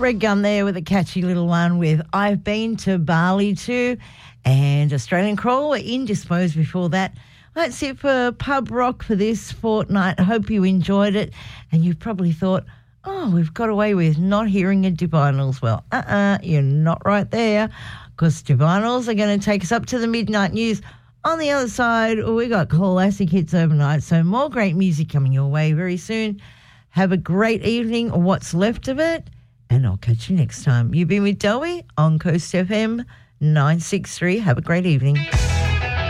Red Gun there with a catchy little one with I've Been to Bali Too, and Australian Crawl were indisposed before that. That's it for Pub Rock for this fortnight. I hope you enjoyed it, and you've probably thought, oh, we've got away with not hearing a Divinals. Well, you're not right there, because Divinals are going to take us up to the midnight news. On the other side, we got classic hits overnight, so more great music coming your way very soon. Have a great evening, or what's left of it, and I'll catch you next time. You've been with Delby on Coast FM 963. Have a great evening.